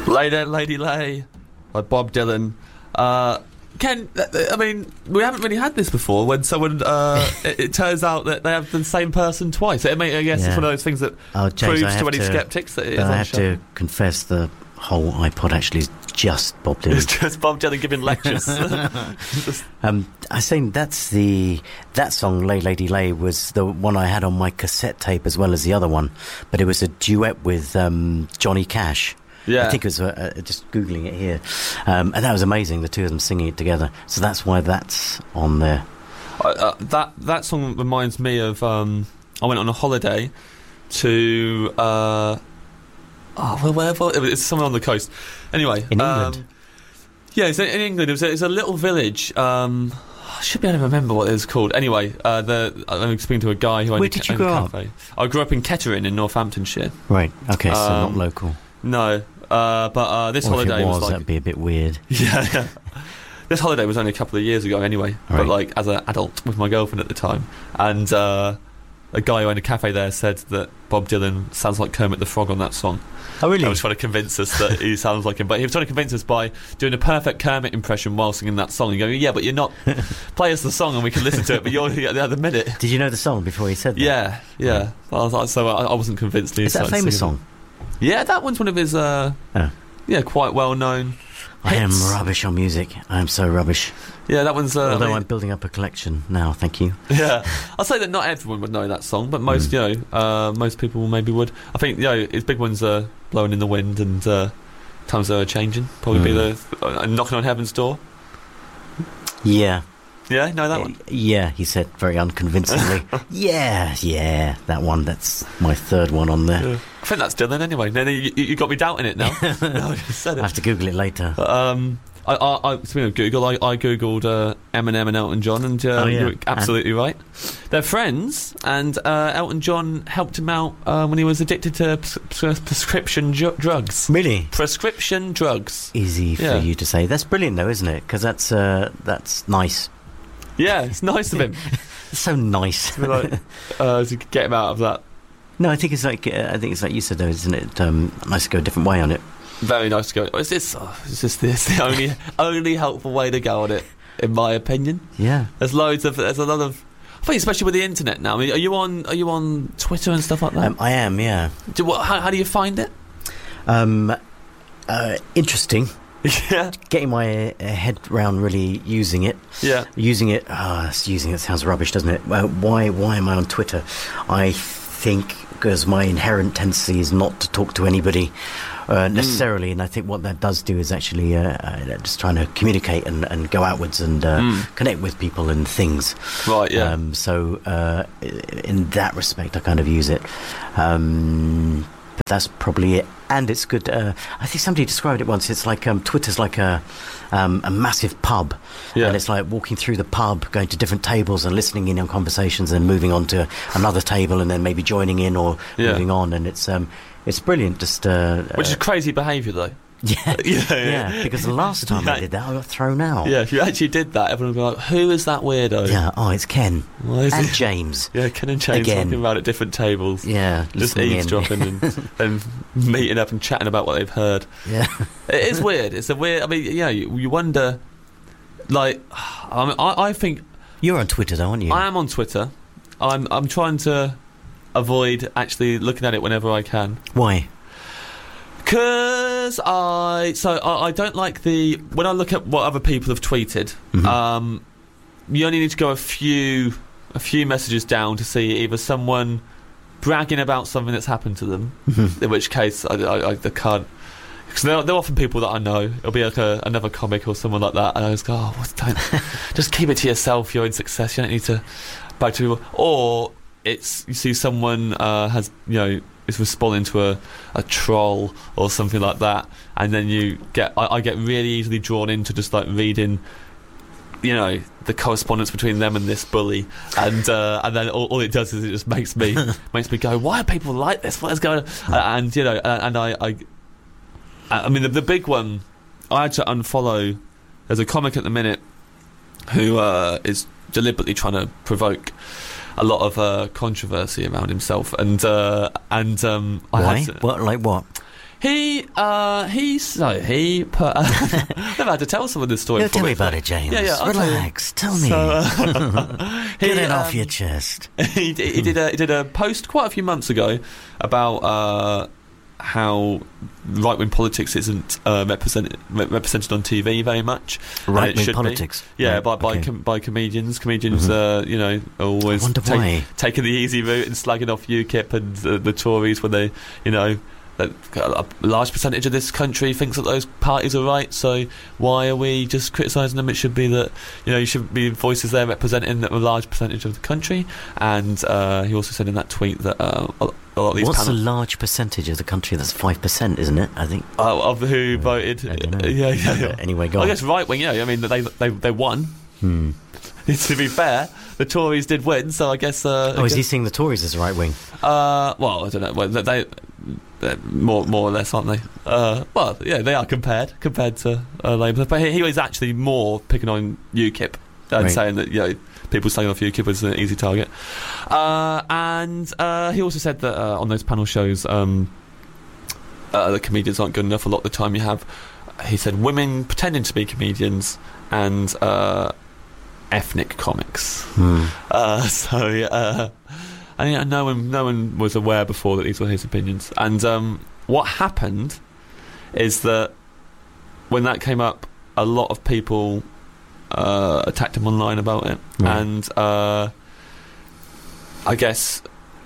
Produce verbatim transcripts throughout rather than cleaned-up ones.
Lay There, Lady Lay by Bob Dylan. Uh, Ken, I mean, we haven't really had this before when someone, uh, it, it turns out that they have the same person twice. It may, I guess Yeah. it's one of those things that Oh, James, proves I to have any to- sceptics that it is But on I have show. to confess the whole iPod actually is just Bob It's Dylan. just Bob Dylan giving lectures. um, I think that's the that song "Lay Lady Lay" was the one I had on my cassette tape as well as the other one, but it was a duet with um, Johnny Cash. Yeah. I think it was uh, uh, just googling it here, um, and that was amazing. The two of them singing it together, so that's why that's on there. Uh, uh, that that song reminds me of um, I went on a holiday to uh, oh well, where, where, it's somewhere on the coast. Anyway, In England? Um, yeah, it's in England. It was a, it's a little village. Um, I should be able to remember what it was called. Anyway, uh, the I'm speaking to a guy who owned Where a, did you owned a grow up? cafe. I grew up in Kettering in Northamptonshire. Right. Okay. So not Um, local. No, uh, but uh, this Or if holiday it was, was like that'd be a bit weird. yeah, yeah. This holiday was only a couple of years ago anyway, but Right. like as an adult with my girlfriend at the time. And uh, a guy who owned a cafe there said that Bob Dylan sounds like Kermit the Frog on that song. Oh, really? I was trying to convince us that he sounds like him, but he was trying to convince us by doing a perfect Kermit impression while singing that song and going, yeah, but you're not, play us the song and we can listen to it, but you're at the other minute. Did you know the song before he said that? Yeah, yeah. I was like, so I, I wasn't convinced. he Is that a started famous singing song? it. Yeah, that one's one of his, uh, Oh. yeah, quite well known. I am hits. rubbish on music. I am so rubbish. Yeah, that one's. Uh, Although I mean- I'm building up a collection now, thank you. Yeah, I'll say that not everyone would know that song, but most, Mm. you know, uh, most people maybe would. I think, you know, his big ones are "Blowing in the Wind" and uh, "Times Are Changing." Probably be Mm. the uh, "Knocking on Heaven's Door." Yeah. Yeah, know that one. Uh, Yeah, he said very unconvincingly. yeah, yeah, that one. That's my third one on there. Yeah. I think that's Dylan anyway. No, no, you, you got me doubting it now. No, I just said I it. have to Google it later. Um, I, I, I, speaking of Google, I, I googled uh, Eminem and Elton John, and uh, Oh, yeah. you're absolutely right. They're friends, and uh, Elton John helped him out uh, when he was addicted to pres- pres- prescription ju- drugs. Really? Prescription drugs. Easy for Yeah. you to say. That's brilliant, though, isn't it? Because that's uh, that's nice. Yeah, it's nice of him. It's so nice. to, like, uh, to get him out of that. No, I think it's like uh, I think it's like you said, though, isn't it? Um, nice to go a different way on it. Very nice to go. It's this. Oh, it's just this the only only helpful way to go on it, in my opinion. Yeah. There's loads of. There's a lot of. I think especially with the internet now. I mean, are you on? Are you on Twitter and stuff like that? Um, I am. Yeah. do, what, how, how do you find it? Um, uh, interesting. Yeah, Getting my uh, head round really using it. yeah. Using it, ah, it's using it sounds rubbish, doesn't it? Well, why, why am I on Twitter? I think because my inherent tendency is not to talk to anybody uh, necessarily, and I think what that does do is actually uh, uh, just trying to communicate and, and go outwards and uh, Mm. connect with people and things. Right. Yeah. Um, so uh, in that respect, I kind of use it. Um, but that's probably it. And it's good. Uh, I think somebody described it once. It's like um, Twitter's like a um, a massive pub, Yeah. and it's like walking through the pub, going to different tables and listening in on conversations, and moving on to another table, and then maybe joining in or Yeah. moving on. And it's um, it's brilliant. Just uh, Which is uh, crazy behaviour, though. yeah, Yeah, yeah. yeah. Because the last time Yeah. I did that, I got thrown out. Yeah, if you actually did that, everyone would be like, "Who is that weirdo?" Yeah. Oh, it's Ken Why is and it? James. Yeah, Ken and James Again. talking about at different tables. Yeah, Just listening in. eavesdropping and, and meeting up and chatting about what they've heard. Yeah. It is weird. It's a weird. I mean, yeah, you, you wonder. Like, I mean, I, I think You're on Twitter, though, aren't you? I am on Twitter. I'm I'm trying to avoid actually looking at it whenever I can. Why? Because I so I, I don't like the when I look at what other people have tweeted. Mhm. Um, you only need to go a few a few messages down to see either someone bragging about something that's happened to them, Mhm. in which case I, I, I the can't. Because they're, they're often people that I know. It'll be like a, another comic or someone like that, and I just go, "Oh, what, don't just keep it to yourself. You're in success. You don't need to brag to people." Or it's you see someone uh, has you know is responding to a, a troll or something like that, and then you get I, I get really easily drawn into just like reading, you know, the correspondence between them and this bully, and uh, and then all, all it does is it just makes me makes me go, "Why are people like this? What is going on?" Uh, and you know, uh, and I. I I mean, the, the big one, I had to unfollow. There's a comic at the minute who uh, is deliberately trying to provoke a lot of uh, controversy around himself, and uh, and um, I Why? had to, What? Like what? He, uh, he, so he put. Uh, I've never had to tell someone this story. Yeah, before, tell me but- about it, James. Yeah, yeah, I'll tell you. Relax. Tell, me. So, uh, Get he, it off um, your chest. he, did- he did a he did a post quite a few months ago about uh, how right wing politics isn't uh, represented re- represented on T V very much. and it Right-wing should be. politics. Yeah, Right, by by okay. com- by comedians. Comedians, Mhm. uh, you know, are always I wonder take- why. taking the easy route and slagging off UKIP and uh, the Tories when they, you know. That a large percentage of this country thinks that those parties are right, so why are we just criticising them? It should be that, you know, you should be voices there representing a large percentage of the country. And uh, he also said in that tweet that uh, a a lot of these What's panel- a large percentage of the country? That's fight percent, isn't it? I think. uh, of who voted. I don't know. Yeah, yeah, yeah. Anyway, go I on. guess right wing. Yeah, I mean they they they won. Hmm. To be fair, the Tories did win, so I guess. Uh, Oh, I is he guess- seeing the Tories as right wing? Uh, well, I don't know. Well, they, they they're more more or less, aren't they? Uh, well, yeah, they are compared compared to uh, Labour, but he, he was actually more picking on UKIP and Right. saying that, you know, people slagging off UKIP was an easy target. Uh, and uh, he also said that uh, on those panel shows, um, uh, the comedians aren't good enough. A lot of the time, you have, he said, women pretending to be comedians and uh, ethnic comics. Hmm. Uh, so, uh, and yeah, no one, no one was aware before that these were his opinions. And um, what happened is that when that came up, a lot of people uh, attacked him online about it, Right. and uh, I guess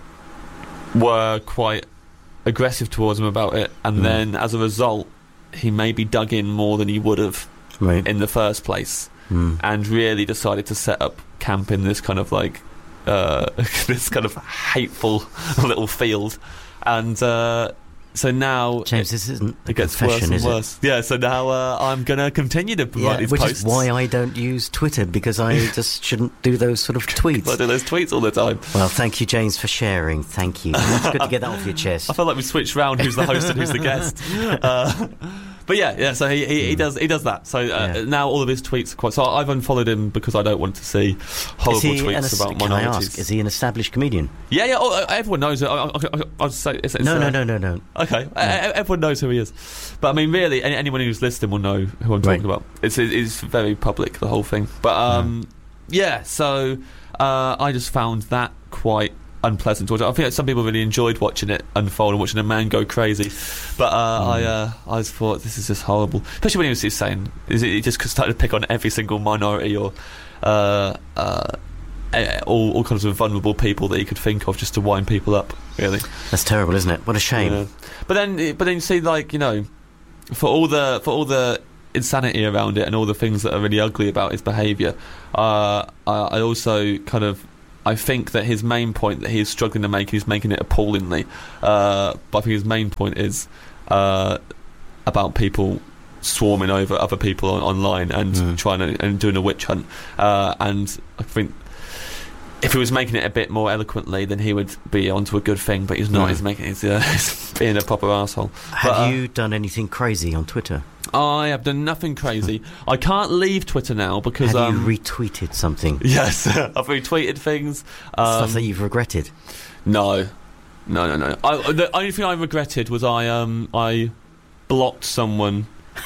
were quite aggressive towards him about it. And Mm. then, as a result, he maybe dug in more than he would have Right. in the first place, Hmm. and really decided to set up camp in this kind of like uh, this kind of hateful little field, and uh, so now James, this isn't a it gets worse confession, and is it? worse. Yeah, so now uh, I'm gonna continue to Yeah, write these which posts. is why I don't use Twitter, because I just shouldn't do those sort of tweets. I do those tweets all the time. Well, thank you, James, for sharing. Thank you. It's good to get that off your chest. I feel like we switched round who's the host and who's the guest. Uh, but yeah, yeah. So he, he, he does he does that. So uh, Yeah. now all of his tweets are quite. So I've unfollowed him because I don't want to see horrible Is he an tweets es- about can I minorities. ask, is he an established comedian? Yeah, yeah. Oh, everyone knows it. I, I, I, I'll just say it's, it's, No, uh, no, no, no, no. Okay, e- e- everyone knows who he is, but I mean, really, any, anyone who's listening will know who I'm talking Right. about. It's it's very public, the whole thing. But um, yeah, so uh, I just found that quite unpleasant to watch. I think that some people really enjoyed watching it unfold and watching a man go crazy, but uh, Mm. I uh, I just thought this is just horrible. Especially when he was he was saying, is it he just started to pick on every single minority or uh, uh, eh, all all kinds of vulnerable people that he could think of just to wind people up. Really. That's terrible, isn't it? What a shame. Yeah. But then, but then you see, like, you know, for all the for all the insanity around it and all the things that are really ugly about his behaviour, uh, I, I also kind of I think that his main point that he is struggling to make, he's making it appallingly. Uh, but I think his main point is uh, about people swarming over other people on, online and Mm. trying to and doing a witch hunt. Uh, and I think if he was making it a bit more eloquently, then he would be onto a good thing. But he's not. Mm. He's making. He's, uh, he's being a proper arsehole. Have But, uh, you done anything crazy on Twitter? I have done nothing crazy. I can't leave Twitter now because Have um, you retweeted something? yes, I've retweeted things. Um, Stuff that you've regretted? No, no, no, no. I, the only thing I regretted was I um I blocked someone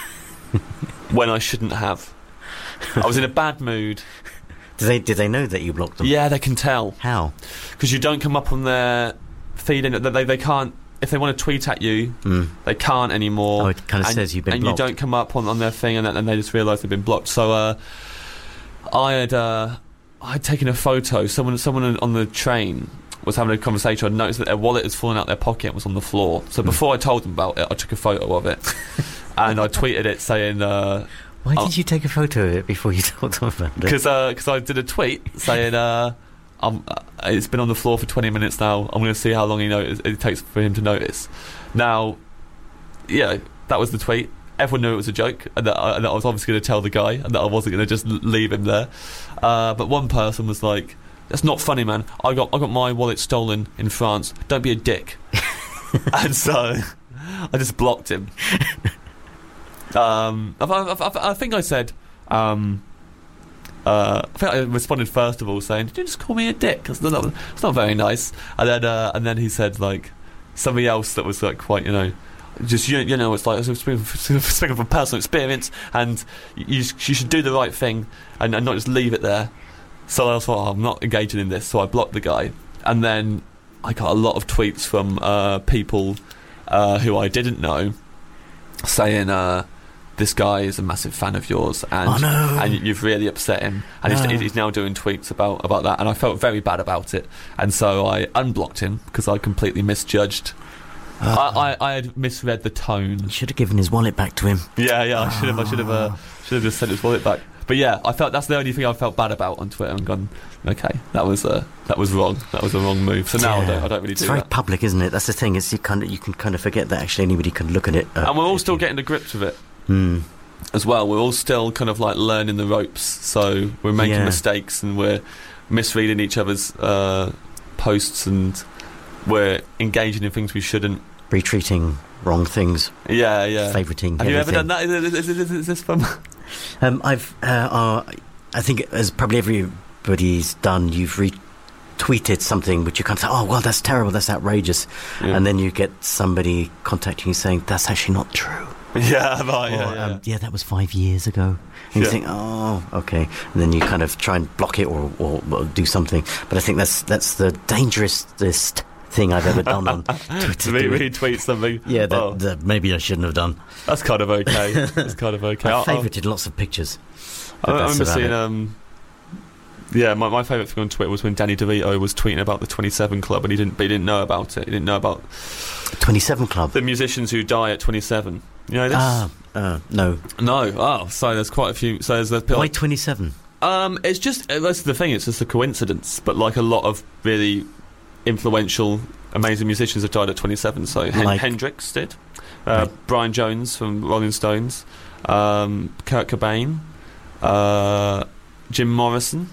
when I shouldn't have. I was in a bad mood. Did they, did they know that you blocked them? Yeah, they can tell How? because you don't come up on their feed. And they they can't if they want to tweet at you. Mm. They can't anymore. Oh, it kind of and, says you've been and blocked. you don't come up on, on their thing, and, then- and they just realise they've been blocked. So uh, I had uh, I had taken a photo. Someone someone on the train was having a conversation. I noticed that their wallet had fallen out their pocket and was on the floor. So Hmm. before I told them about it, I took a photo of it and I tweeted it saying. Uh, Why Oh. did you take a photo of it before you told them about it? Because uh, I did a tweet saying uh, um, uh, it's been on the floor for twenty minutes now. I'm going to see how long he notice, it takes for him to notice. Now, yeah, that was the tweet. Everyone knew it was a joke, and that, I, and that I was obviously going to tell the guy, and that I wasn't going to just l- leave him there. Uh, but one person was like, "That's not funny, man. I got I got my wallet stolen in France. Don't be a dick." And so I just blocked him. Um, I, I, I, I think I said, um, uh, I think I responded first of all saying, "Did you just call me a dick? That's not, that's not very nice." And then, uh, and then he said like something else that was like quite, you know, just you, you know, it's like speaking from personal experience, and you, you should do the right thing and, and not just leave it there. So I thought, oh, I'm not engaging in this, so I blocked the guy. And then I got a lot of tweets from uh, people uh, who I didn't know saying, uh, this guy is a massive fan of yours, and oh, no. and you've really upset him, and no. he's, he's now doing tweets about, about that, and I felt very bad about it, and so I unblocked him because I completely misjudged. Uh, I, I, I had misread the tone. You should have given his wallet back to him. Yeah, yeah, I should have. I should have. Uh, should have just sent his wallet back. But yeah, I felt that's the only thing I felt bad about on Twitter, and gone, okay, that was uh, that was wrong. That was a wrong move. So now yeah. I don't. I don't really it's do very that. public, isn't it? That's the thing. It's you kind of you can kind of forget that actually anybody can look at it. Uh, and we're all still getting to grips with it. Hmm. As well, we're all still kind of like learning the ropes, so we're making yeah. mistakes and we're misreading each other's uh, posts, and we're engaging in things we shouldn't. Retweeting wrong things. Yeah, yeah. Favoriting. Have everything. you ever done that? Is, is, is, is this fun? Um, I've. Uh, uh, I think as probably everybody's done, you've retweeted something which you kind of say, oh well, that's terrible, that's outrageous, yeah. and then you get somebody contacting you saying that's actually not true. Yeah, right, yeah, or, yeah. Um, yeah, that was five years ago. And yeah. you think, oh, okay, and then you kind of try and block it or, or, or do something. But I think that's that's the dangerousest thing I've ever done on Twitter. To re- retweet something. Yeah, that, oh. that maybe I shouldn't have done. That's kind of okay. That's kind of okay. I favorited lots of pictures. I, I remember seeing. Um, yeah, my my favourite thing on Twitter was when Danny DeVito was tweeting about the twenty-seven Club, and he didn't, but he didn't know about it. He didn't know about twenty-seven Club. The musicians who die at twenty-seven. You know this? Ah, uh, no, no. Oh, so there's quite a few. So there's, there's why twenty-seven? Um, it's just uh, that's the thing. It's just a coincidence, but like a lot of really influential, amazing musicians have died at twenty-seven. So Hen- like, Hendrix did, uh, right. Brian Jones from Rolling Stones, um, Kurt Cobain, uh, Jim Morrison,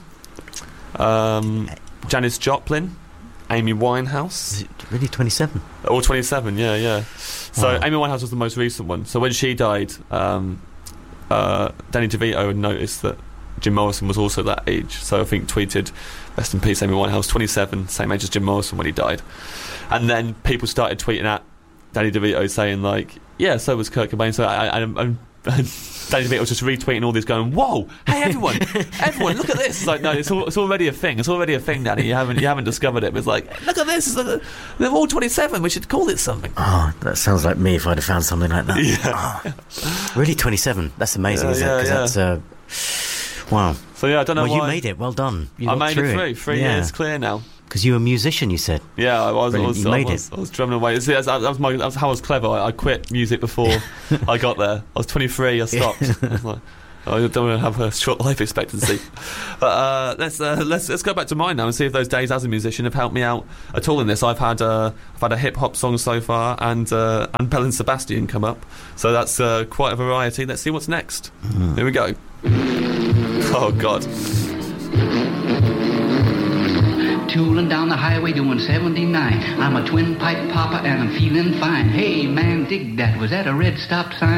um, Janis Joplin, Amy Winehouse. Is it really twenty-seven? Or twenty-seven, yeah, yeah. So wow. Amy Winehouse was the most recent one. So when she died, um, uh, Danny DeVito had noticed that Jim Morrison was also that age. So I think tweeted, rest in peace, Amy Winehouse, twenty-seven, same age as Jim Morrison when he died. And then people started tweeting at Danny DeVito saying like, yeah, so was Kurt Cobain. So I, I, I'm... Danny DeVito was just retweeting all this, going, "Whoa, hey everyone, everyone, look at this!" It's like, no, it's, all, it's already a thing. It's already a thing, Danny. You haven't, you haven't discovered it. But it's like, look at this. It's like, they're all twenty-seven. We should call it something. Oh, that sounds like me if I'd have found something like that. Yeah. Oh, really, twenty-seven? That's amazing, yeah, isn't yeah, it? Because yeah. that's uh, wow. So yeah, I don't know. Well, why. you made it. Well done. You I made through it through. It. Three yeah. years clear now. Because you were a musician, you said. Yeah, I was. I was, you I made was, it. I was drumming away. See, that, was my, that was how I was clever. I, I quit music before I got there. I was twenty-three. I stopped. I was like, oh, I don't want to have a short life expectancy. But uh, let's uh, let's let's go back to mine now and see if those days as a musician have helped me out at all in this. I've had uh, I've had a hip hop song so far, and uh, and Belle and Sebastian come up. So that's uh, quite a variety. Let's see what's next. Mm. Here we go. Oh God. Tooling down the highway doing seventy-nine. I'm a twin pipe papa and I'm feeling fine. Hey man, dig that. Was that a red stop sign?